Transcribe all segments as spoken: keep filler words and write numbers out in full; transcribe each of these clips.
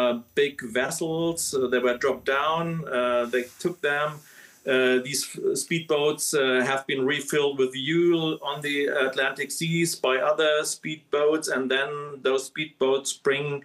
uh, big vessels. Uh, they were dropped down. Uh, they took them. Uh, these speedboats uh, have been refilled with fuel on the Atlantic seas by other speedboats, and then those speedboats bring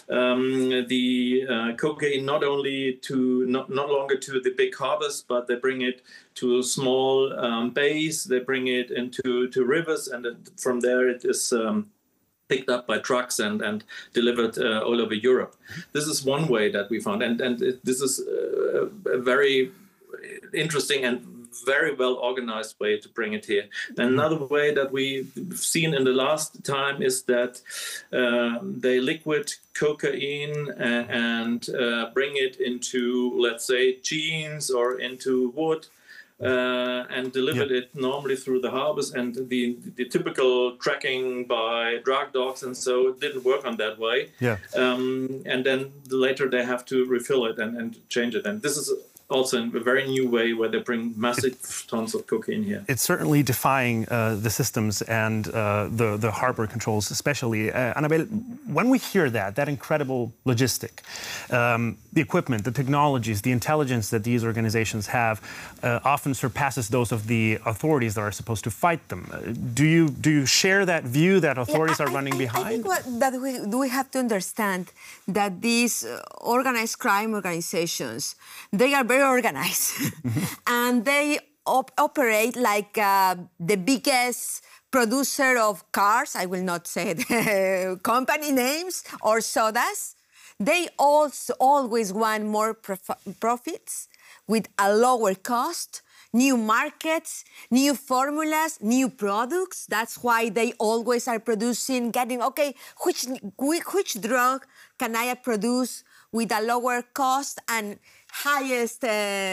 um, the uh, cocaine not only to not, not longer to the big harbors, but they bring it to small um, bays. They bring it into to rivers, and from there it is Um, picked up by trucks and, and delivered uh, all over Europe. This is one way that we found, and, and it, this is uh, a very interesting and very well organized way to bring it here. And another way that we've seen in the last time is that uh, they liquid cocaine and, and uh, bring it into, let's say, jeans or into wood. Uh, and delivered yeah. it normally through the harbors, and the the typical tracking by drug dogs and so it didn't work on that way. Yeah. Um, and then later they have to refill it and, and change it. And this is also in a very new way where they bring massive it, tons of cocaine here. It's certainly defying uh, the systems and uh, the, the harbor controls especially. Uh, Annabelle, when we hear that, that incredible logistic, um, the equipment, the technologies, the intelligence that these organizations have uh, often surpasses those of the authorities that are supposed to fight them. Uh, do you do you share that view that authorities yeah, I, are running I, behind? I think what, that we, we have to understand that these uh, organized crime organizations, they are very organized and they op operate like uh, the biggest producer of cars. I will not say the company names or sodas. They also always want more prof profits with a lower cost, new markets, new formulas, new products. That's why they always are producing, getting, okay, which, which drug can I produce with a lower cost and highest um,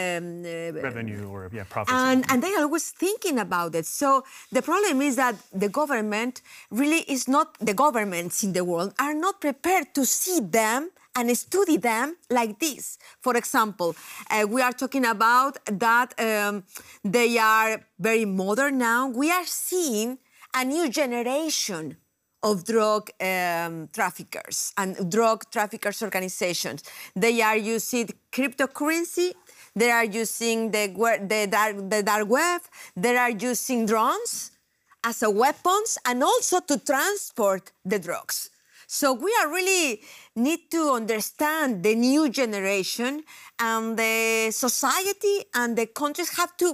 uh, revenue or yeah, profits. And, and they are always thinking about it. So the problem is that the government really is not, the governments in the world are not prepared to see them and study them like this. For example, uh, we are talking about that um, they are very modern now. We are seeing a new generation of drug um, traffickers and drug traffickers organizations. They are using cryptocurrency, they are using the, the, dark, the dark web, they are using drones as a weapons and also to transport the drugs. So we are really need to understand the new generation, and the society and the countries have to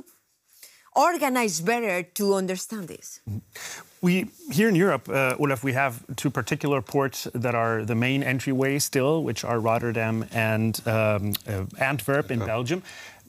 organize better to understand this. We, here in Europe, uh, Olaf, we have two particular ports that are the main entryway still, which are Rotterdam and um, uh, Antwerp in Belgium,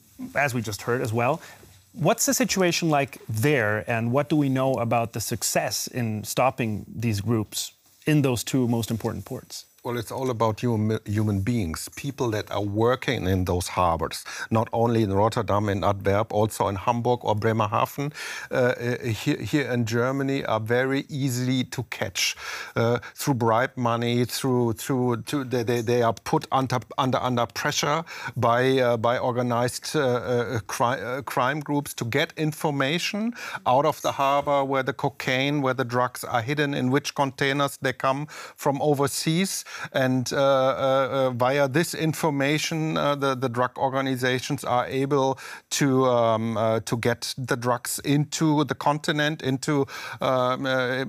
as we just heard as well. What's the situation like there, and what do we know about the success in stopping these groups in those two most important ports? Well, it's all about human, human beings, people that are working in those harbors, not only in Rotterdam and Antwerp, also in Hamburg or Bremerhaven, uh, here, here in Germany, are very easily to catch uh, through bribe money, through through to, they, they are put under under under pressure by uh, by organized uh, uh, crime, uh, crime groups to get information out of the harbor where the cocaine, where the drugs are hidden, in which containers they come from overseas. And uh, uh, via this information, uh, the, the drug organizations are able to um, uh, to get the drugs into the continent, into um, uh,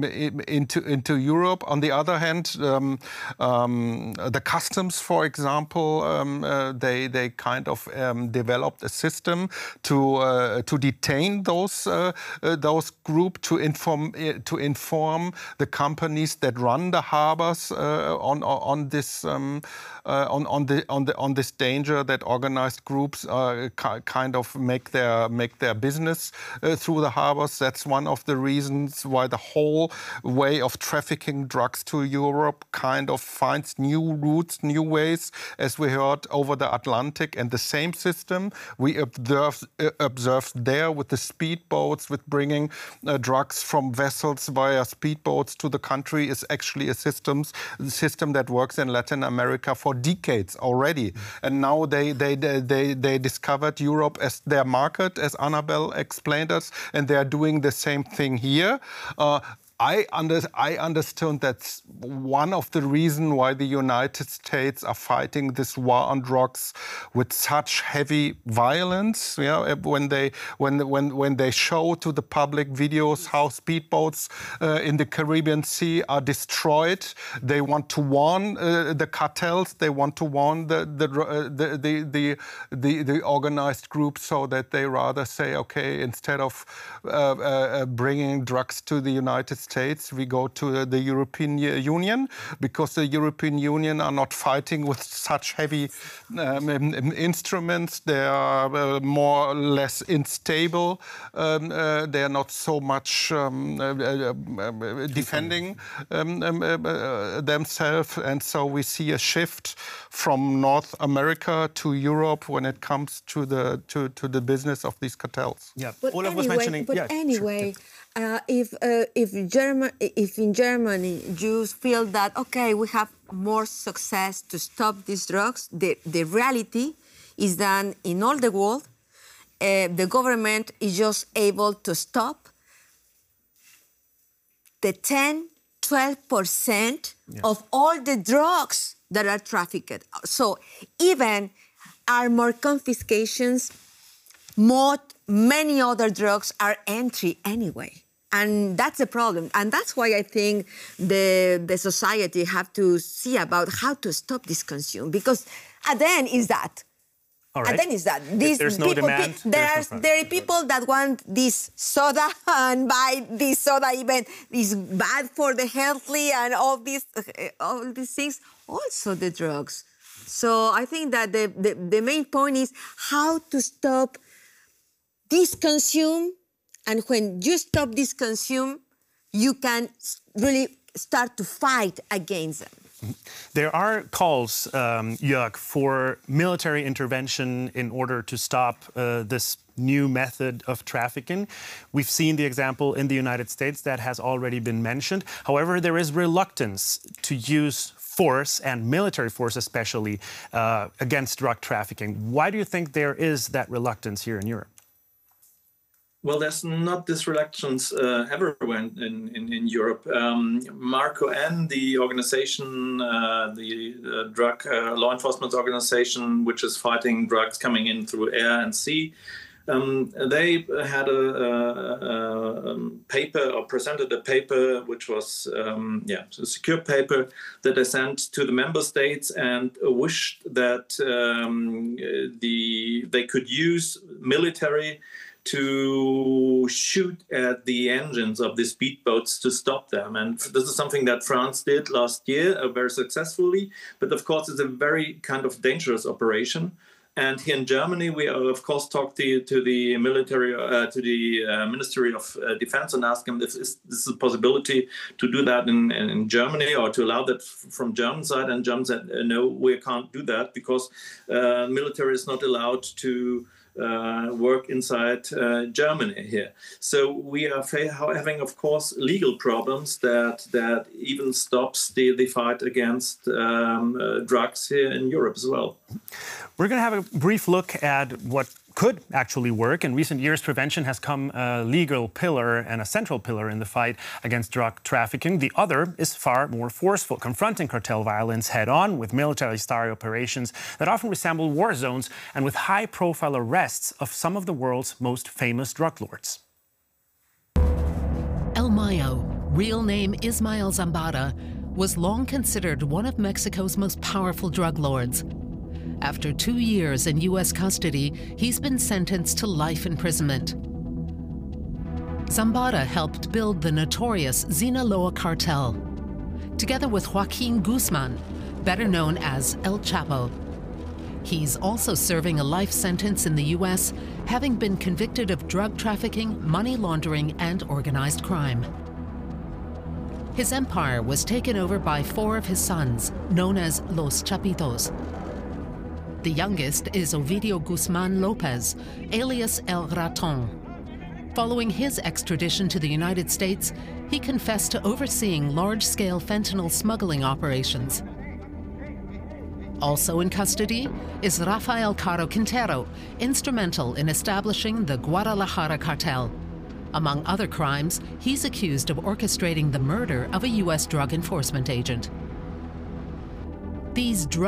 into into Europe. On the other hand, um, um, the customs, for example, um, uh, they they kind of um, developed a system to uh, to detain those uh, uh, those group, to inform uh, to inform the companies that run the harbors Uh, on on this um, uh, on on the on the on this danger that organized groups uh, kind of make their make their business uh, through the harbors. That's one of the reasons why the whole way of trafficking drugs to Europe kind of finds new routes, new ways, as we heard, over the Atlantic. And the same system we observed uh, observed there with the speedboats, with bringing uh, drugs from vessels via speedboats to the country, is actually a systems system that works in Latin America for decades already. And now they, they, they, they discovered Europe as their market, as Annabelle explained us, and they are doing the same thing here. Uh, I, under, I understand that's one of the reasons why the United States are fighting this war on drugs with such heavy violence. You know, when they when when when they show to the public videos how speedboats uh, in the Caribbean Sea are destroyed, they want to warn uh, the cartels. They want to warn the the, uh, the the the the the organized groups, so that they rather say, okay, instead of uh, uh, bringing drugs to the United States, we go to the European Union, because the European Union are not fighting with such heavy um, instruments. They are uh, more or less unstable. Um, uh, they are not so much um, uh, uh, defending um, um, uh, themselves, and so we see a shift from North America to Europe when it comes to the to, to the business of these cartels. Yeah, but Olaf anyway, was mentioning. But yeah, anyway, sure. uh, if uh, if German if in Germany Jews feel that okay, we have more success to stop these drugs, the the reality is that in all the world, uh, the government is just able to stop the ten, twelve percent Yeah. of all the drugs that are trafficked. So even are more confiscations, more, many other drugs are entry anyway. And that's the problem. And that's why I think the, the society have to see about how to stop this consume. Because at the end is that. All right. And then is that these there's no people, demand, there there's are no there are people that want this soda and buy this soda even is bad for the healthy and all these uh, all these things. Also the drugs. So I think that the, the, the main point is how to stop this consume, and when you stop this consume, you can really start to fight against them. There are calls, um, Jörg, for military intervention in order to stop uh, this new method of trafficking. We've seen the example in the United States that has already been mentioned. However, there is reluctance to use force, and military force especially, uh, against drug trafficking. Why do you think there is that reluctance here in Europe? Well, there's not this reluctance uh, everywhere in, in, in Europe. Um, MARCO-N, the organization, uh, the uh, drug uh, law enforcement organization, which is fighting drugs coming in through air and sea, um, they had a, a, a paper, or presented a paper, which was um, yeah, a secure paper that they sent to the member states, and wished that um, the they could use military to shoot at the engines of the speedboats to stop them. And this is something that France did last year uh, very successfully. But of course, it's a very kind of dangerous operation. And here in Germany, we uh, of course talked to, to the military, uh, to the uh, Ministry of uh, Defense, and asked them if this is a possibility to do that in, in Germany, or to allow that from German side. And Germans said, no, we can't do that, because uh, military is not allowed to Uh, work inside uh, Germany here. So we are having, of course, legal problems that that even stops the, the fight against um, uh, drugs here in Europe as well. We're going to have a brief look at what could actually work. In recent years, prevention has come a legal pillar and a central pillar in the fight against drug trafficking. The other is far more forceful, confronting cartel violence head-on with military-style operations that often resemble war zones, and with high-profile arrests of some of the world's most famous drug lords. El Mayo, real name Ismael Zambada, was long considered one of Mexico's most powerful drug lords. After two years in U S custody, he's been sentenced to life imprisonment. Zambada helped build the notorious Sinaloa cartel, together with Joaquin Guzman, better known as El Chapo. He's also serving a life sentence in the U S, having been convicted of drug trafficking, money laundering, and organized crime. His empire was taken over by four of his sons, known as Los Chapitos. The youngest is Ovidio Guzman Lopez, alias El Raton. Following his extradition to the United States, he confessed to overseeing large-scale fentanyl smuggling operations. Also in custody is Rafael Caro Quintero, instrumental in establishing the Guadalajara cartel. Among other crimes, he's accused of orchestrating the murder of a U S drug enforcement agent. These drug